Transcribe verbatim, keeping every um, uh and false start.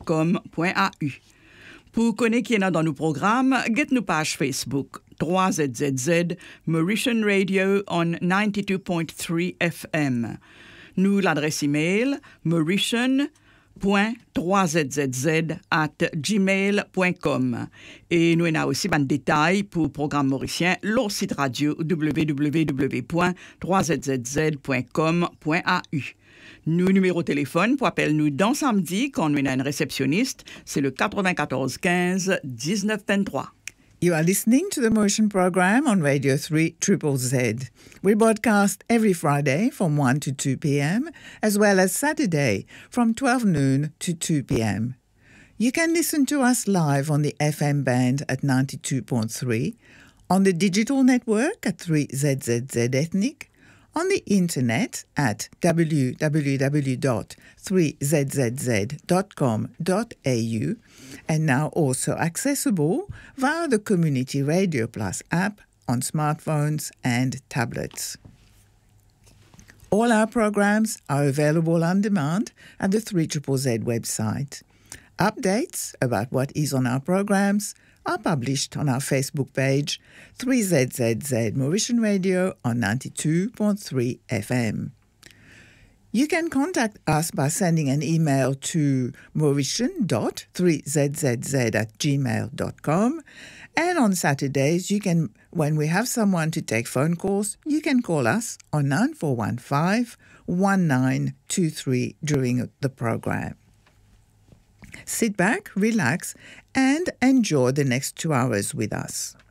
com point a u. Pour connecter dans nos programmes, get nos page Facebook three Z Z Z Mauritian Radio on ninety-two point three F M. Nous l'adresse email mauritian point three Z Z Z at gmail point com. Et nous avons aussi des détails pour le programme mauricien, leur site radio w w w point three z z z point com point a u. Nous numéro de téléphone pour appeler nous dans samedi quand nous avons un réceptionniste, c'est le ninety-four fifteen nineteen twenty-three. You are listening to the Mauritian program on Radio three Triple Z. We broadcast every Friday from one to two p.m. as well as Saturday from twelve noon to two p.m. You can listen to us live on the F M band at ninety-two point three, on the digital network at three Z Z Z Ethnic, on the internet at w w w dot three z z z dot com dot a u, and now also accessible via the Community Radio Plus app on smartphones and tablets. All our programs are available on demand at the three Z Z Z website. Updates about what is on our programs are published on our Facebook page, three Z Z Z Mauritian Radio on ninety-two point three F M. You can contact us by sending an email to mauritian dot three z z z at gmail dot com. And on Saturdays, you can, when we have someone to take phone calls, you can call us on nine four one five, one nine two three during the program. Sit back, relax, and enjoy the next two hours with us.